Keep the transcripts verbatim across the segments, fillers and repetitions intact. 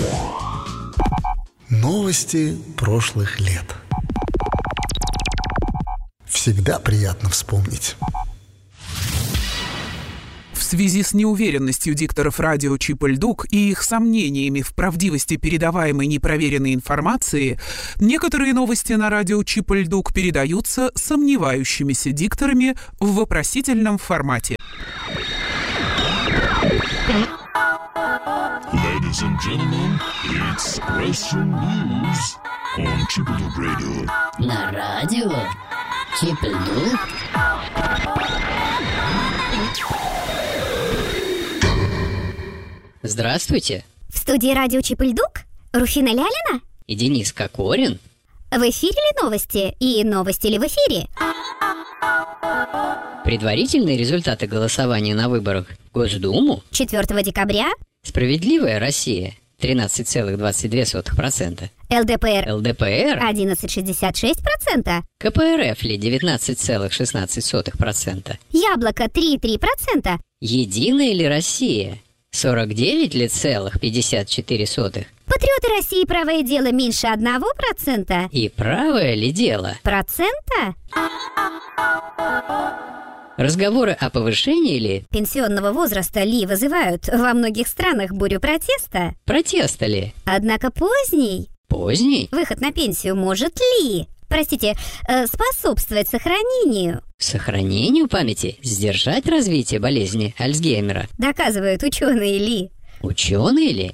Новости прошлых лет. Всегда приятно вспомнить. В связи с неуверенностью дикторов радио Чип и Льдук и их сомнениями в правдивости передаваемой непроверенной информации, некоторые новости на радио Чип и Льдук передаются сомневающимися дикторами в вопросительном формате. Ladies and gentlemen, it's Russian News on Chip и Льдук Radio. На радио Чип и Льдук. Здравствуйте. В студии радио Чип и Льдук Руфина Лялина и Денис Кокорин. В эфире ли новости? И новости ли в эфире? Предварительные результаты голосования на выборах в Госдуму четвёртого декабря. Справедливая Россия тринадцать целых двадцать две сотых процента. ЛДПР ЛДПР одиннадцать целых шестьдесят шесть сотых процента. КПРФ ли девятнадцать целых шестнадцать сотых процента. Яблоко три целых три десятых процента. Единая ли Россия сорок девять целых пятьдесят четыре сотых. Патриоты России правое дело меньше одного процента. И правое ли дело? Процента? Разговоры о повышении ли пенсионного возраста ли вызывают во многих странах бурю протеста? Протеста ли? Однако поздний Поздний? выход на пенсию может ли, простите, э, способствовать сохранению? Сохранению памяти? Сдержать развитие болезни Альцгеймера? Доказывают ученые ли? Ученые ли?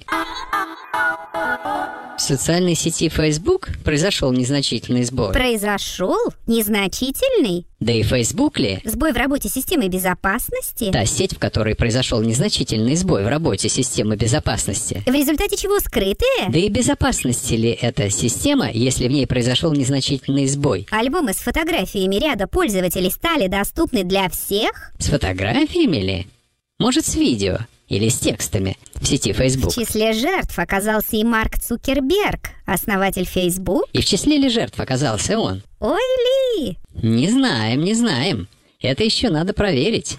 В социальной сети Facebook произошел незначительный сбой. Произошел? Незначительный? Да и Facebook ли? Сбой в работе системы безопасности? Та сеть, в которой произошел незначительный сбой в работе системы безопасности. В результате чего скрытые? Да и безопасности ли эта система, если в ней произошел незначительный сбой? Альбомы с фотографиями ряда пользователей стали доступны для всех? С фотографиями ли? Может, с видео? Или с текстами в сети Facebook? В числе жертв оказался и Марк Цукерберг, основатель Facebook. И в числе ли жертв оказался он? Ой ли! Не знаем, не знаем. Это еще надо проверить.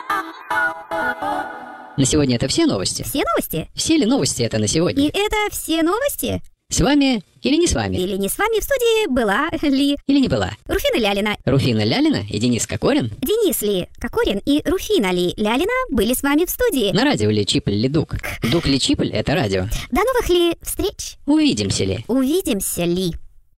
На сегодня это все новости? Все новости? Все ли новости это на сегодня? И это все новости? С вами или не с вами? Или не с вами в студии была ли? Или не была? Руфина Лялина. Руфина Лялина и Денис Кокорин. Денис ли Кокорин и Руфина ли Лялина были с вами в студии. На радио ли Чип ли Дук? Дук ли Чип — это радио. До новых ли встреч? Увидимся ли? Увидимся ли?